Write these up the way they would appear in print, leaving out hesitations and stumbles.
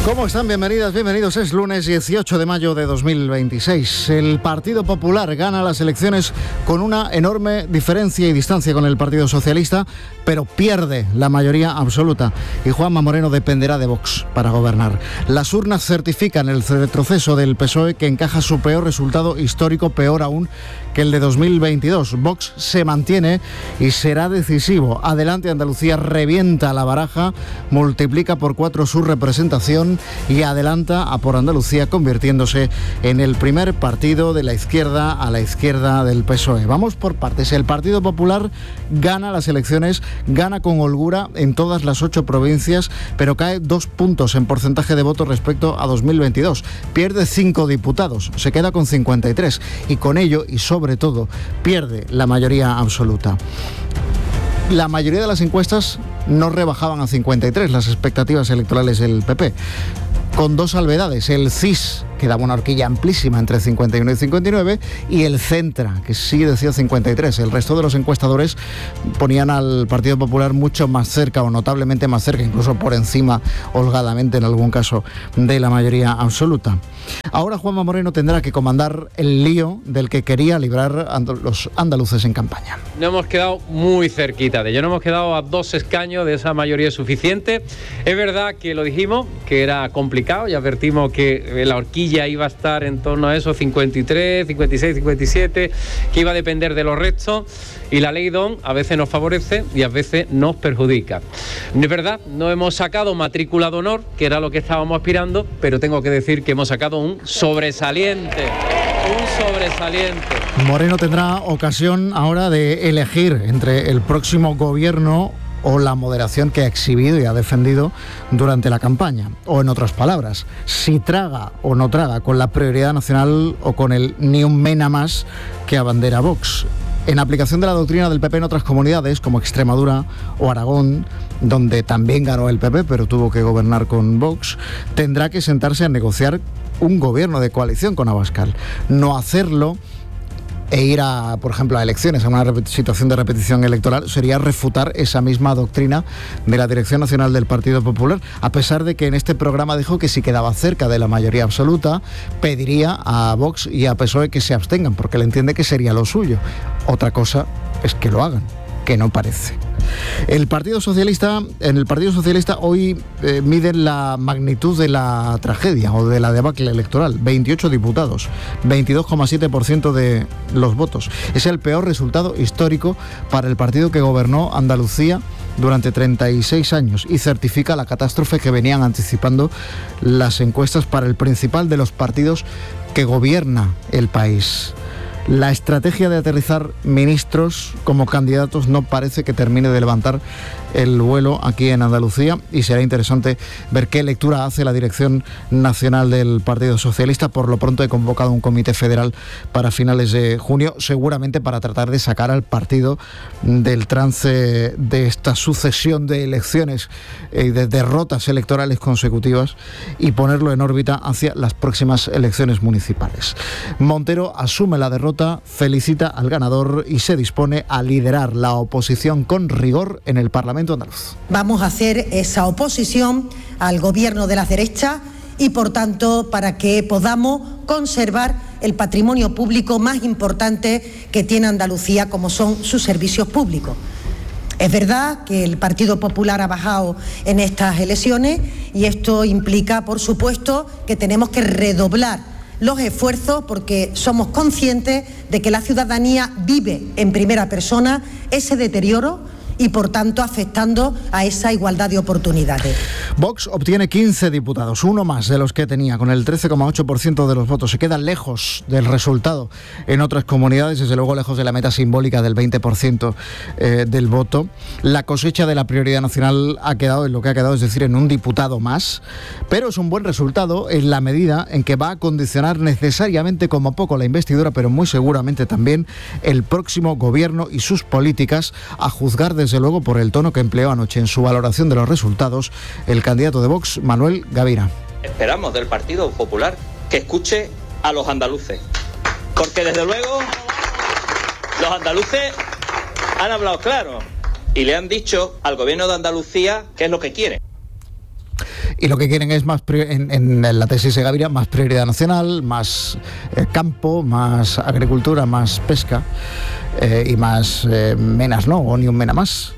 ¿Cómo están? Bienvenidas, bienvenidos. Es lunes 18 de mayo de 2026. El Partido Popular gana las elecciones con una enorme diferencia y distancia con el Partido Socialista, pero pierde la mayoría absoluta. Y Juanma Moreno dependerá de Vox para gobernar. Las urnas certifican el retroceso del PSOE, que encaja su peor resultado histórico, peor aún que el de 2022. Vox se mantiene y será decisivo. Adelante Andalucía revienta la baraja, multiplica por 4 su representación y adelanta a Por Andalucía, convirtiéndose en el primer partido de la izquierda a la izquierda del PSOE. Vamos por partes. El Partido Popular gana las elecciones, gana con holgura en todas las 8 provincias, pero cae 2 puntos en porcentaje de votos respecto a 2022. Pierde 5 diputados, se queda con 53 y con ello, y sobre todo, pierde la mayoría absoluta. La mayoría de las encuestas no rebajaban a 53 las expectativas electorales del PP, con 2 salvedades: el CIS, que daba una horquilla amplísima entre 51 y 59, y el Centra, que sí decía 53. El resto de los encuestadores ponían al Partido Popular mucho más cerca, o notablemente más cerca, incluso por encima, holgadamente en algún caso, de la mayoría absoluta. Ahora Juanma Moreno tendrá que comandar el lío del que quería librar los andaluces en campaña. No hemos quedado muy cerquita de ello, no hemos quedado a 2 escaños de esa mayoría suficiente. Es verdad que lo dijimos, que era complicado, y advertimos que la horquilla iba a estar en torno a esos 53, 56, 57, que iba a depender de los restos, y la ley DON a veces nos favorece y a veces nos perjudica. Es verdad, no hemos sacado matrícula de honor, que era lo que estábamos aspirando, pero tengo que decir que hemos sacado un sobresaliente. Moreno tendrá ocasión ahora de elegir entre el próximo gobierno o la moderación que ha exhibido y ha defendido durante la campaña. O, en otras palabras, si traga o no traga con la prioridad nacional o con el ni un mena más que abandera Vox. En aplicación de la doctrina del PP en otras comunidades, como Extremadura o Aragón, donde también ganó el PP, pero tuvo que gobernar con Vox, tendrá que sentarse a negociar un gobierno de coalición con Abascal. No hacerlo e ir por ejemplo, a elecciones, a una situación de repetición electoral, sería refutar esa misma doctrina de la Dirección Nacional del Partido Popular, a pesar de que en este programa dijo que si quedaba cerca de la mayoría absoluta, pediría a Vox y a PSOE que se abstengan, porque él entiende que sería lo suyo. Otra cosa es que lo hagan, que no parece. En el Partido Socialista hoy miden la magnitud de la tragedia o de la debacle electoral. 28 diputados, 22,7% de los votos. Es el peor resultado histórico para el partido que gobernó Andalucía durante 36 años y certifica la catástrofe que venían anticipando las encuestas para el principal de los partidos que gobierna el país. La estrategia de aterrizar ministros como candidatos no parece que termine de levantar el vuelo aquí en Andalucía, y será interesante ver qué lectura hace la Dirección Nacional del Partido Socialista. Por lo pronto he convocado un comité federal para finales de junio, seguramente para tratar de sacar al partido del trance de esta sucesión de elecciones y de derrotas electorales consecutivas y ponerlo en órbita hacia las próximas elecciones municipales. Montero asume la derrota, felicita al ganador y se dispone a liderar la oposición con rigor en el Parlamento andaluz. Vamos a hacer esa oposición al gobierno de la derecha y, por tanto, para que podamos conservar el patrimonio público más importante que tiene Andalucía, como son sus servicios públicos. Es verdad que el Partido Popular ha bajado en estas elecciones y esto implica, por supuesto, que tenemos que redoblar los esfuerzos, porque somos conscientes de que la ciudadanía vive en primera persona ese deterioro y, por tanto, afectando a esa igualdad de oportunidades. Vox obtiene 15 diputados, uno más de los que tenía, con el 13,8% de los votos. Se queda lejos del resultado en otras comunidades, desde luego lejos de la meta simbólica del 20% del voto. La cosecha de la prioridad nacional ha quedado en lo que ha quedado, es decir, en un diputado más, pero es un buen resultado en la medida en que va a condicionar necesariamente, como poco, la investidura, pero muy seguramente también el próximo gobierno y sus políticas, a juzgar desde luego por el tono que empleó anoche en su valoración de los resultados el candidato de Vox, Manuel Gavira. Esperamos del Partido Popular que escuche a los andaluces, porque desde luego los andaluces han hablado claro y le han dicho al gobierno de Andalucía qué es lo que quieren. Y lo que quieren es más, en la tesis de Gaviria, más prioridad nacional, más campo, más agricultura, más pesca y más menas no, o ni un mena más,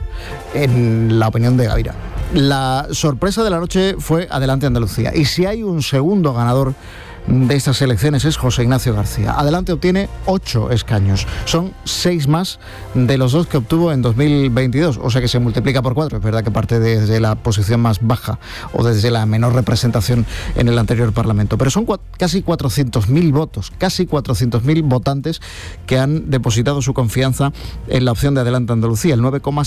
en la opinión de Gaviria. La sorpresa de la noche fue Adelante Andalucía. Y si hay un segundo ganador de estas elecciones es José Ignacio García. Adelante obtiene 8 escaños. Son 6 más de los 2 que obtuvo en 2022. O sea que se multiplica por 4. Es verdad que parte desde la posición más baja o desde la menor representación en el anterior Parlamento. Pero son casi 400.000 votos, casi 400.000 votantes que han depositado su confianza en la opción de Adelante Andalucía, el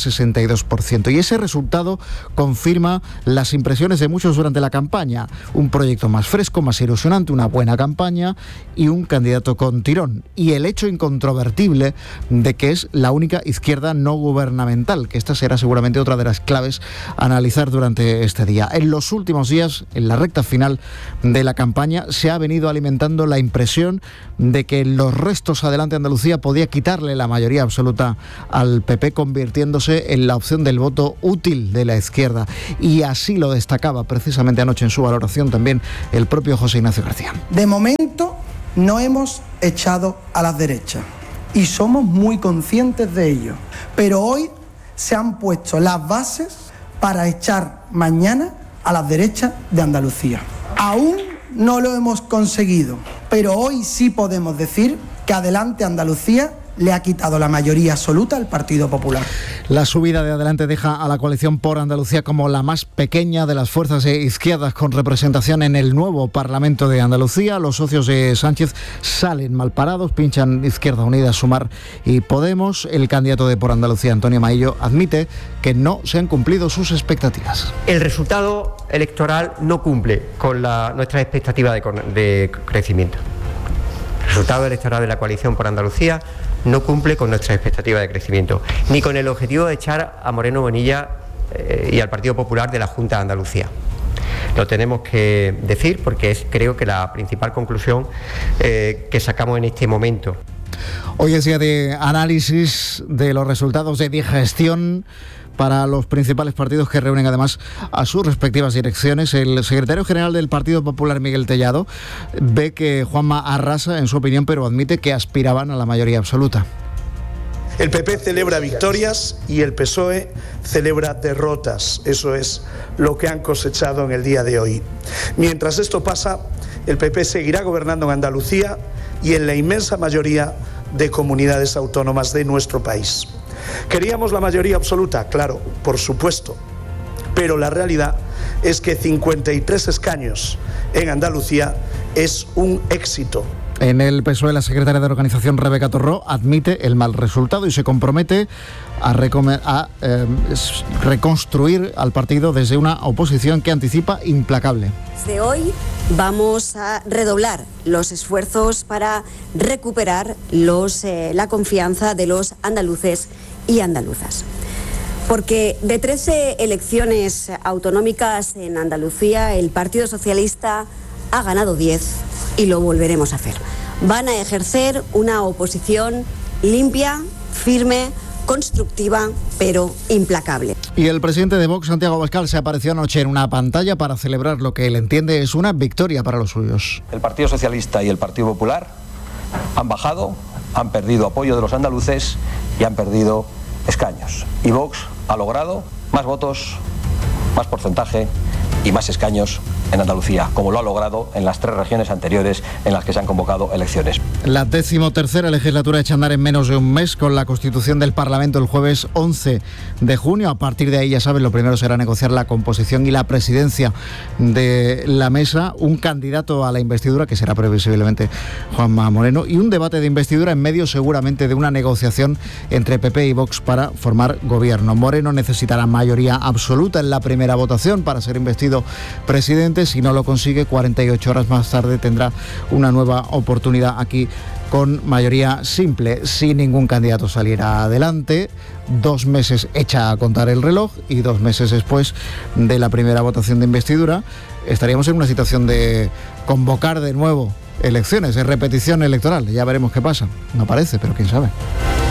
9,62%. Y ese resultado confirma las impresiones de muchos durante la campaña. Un proyecto más fresco, más ilusionante, una buena campaña y un candidato con tirón. Y el hecho incontrovertible de que es la única izquierda no gubernamental, que esta será seguramente otra de las claves a analizar durante este día. En los últimos días, en la recta final de la campaña, se ha venido alimentando la impresión de que los restos Adelante Andalucía podía quitarle la mayoría absoluta al PP, convirtiéndose en la opción del voto útil de la izquierda. Y así lo destacaba precisamente anoche en su valoración también el propio José Ignacio García. De momento no hemos echado a las derechas y somos muy conscientes de ello, pero hoy se han puesto las bases para echar mañana a las derechas de Andalucía. Aún no lo hemos conseguido, pero hoy sí podemos decir que Adelante Andalucía le ha quitado la mayoría absoluta al Partido Popular. La subida de Adelante deja a la coalición por Andalucía como la más pequeña de las fuerzas izquierdas con representación en el nuevo Parlamento de Andalucía. Los socios de Sánchez salen mal parados, pinchan Izquierda Unida, Sumar y Podemos. El candidato de Por Andalucía, Antonio Maillo, admite que no se han cumplido sus expectativas. El resultado electoral no cumple con nuestras expectativas de crecimiento. El resultado electoral de la coalición por Andalucía no cumple con nuestra expectativa de crecimiento, ni con el objetivo de echar a Moreno Bonilla y al Partido Popular de la Junta de Andalucía. Lo tenemos que decir porque es, creo que, la principal conclusión que sacamos en este momento. Hoy es día de análisis de los resultados de digestión para los principales partidos que reúnen además a sus respectivas direcciones. El secretario general del Partido Popular, Miguel Tellado, ve que Juanma arrasa en su opinión, pero admite que aspiraban a la mayoría absoluta. El PP celebra victorias y el PSOE celebra derrotas. Eso es lo que han cosechado en el día de hoy. Mientras esto pasa, el PP seguirá gobernando en Andalucía y en la inmensa mayoría de comunidades autónomas de nuestro país. ¿Queríamos la mayoría absoluta? Claro, por supuesto. Pero la realidad es que 53 escaños en Andalucía es un éxito. En el PSOE, la secretaria de Organización, Rebeca Torró, admite el mal resultado y se compromete a reconstruir al partido desde una oposición que anticipa implacable. Desde hoy vamos a redoblar los esfuerzos para recuperar la confianza de los andaluces y andaluzas. Porque de 13 elecciones autonómicas en Andalucía, el Partido Socialista ha ganado 10 y lo volveremos a hacer. Van a ejercer una oposición limpia, firme, constructiva, pero implacable. Y el presidente de Vox, Santiago Abascal, se apareció anoche en una pantalla para celebrar lo que él entiende es una victoria para los suyos. El Partido Socialista y el Partido Popular han bajado, han perdido apoyo de los andaluces y han perdido escaños. Y Vox ha logrado más votos, más porcentaje y más escaños en Andalucía, como lo ha logrado en las 3 regiones anteriores en las que se han convocado elecciones. La 13ª legislatura echa a andar en menos de un mes con la constitución del Parlamento el jueves 11 de junio. A partir de ahí, ya saben, lo primero será negociar la composición y la presidencia de la mesa, un candidato a la investidura, que será previsiblemente Juanma Moreno, y un debate de investidura en medio seguramente de una negociación entre PP y Vox para formar gobierno. Moreno necesitará mayoría absoluta en la primera votación para ser investido presidente. Si no lo consigue, 48 horas más tarde tendrá una nueva oportunidad aquí con mayoría simple. Si ningún candidato saliera adelante, 2 meses echa a contar el reloj y 2 meses después de la primera votación de investidura estaríamos en una situación de convocar de nuevo elecciones, de repetición electoral. Ya veremos qué pasa. No parece, pero quién sabe.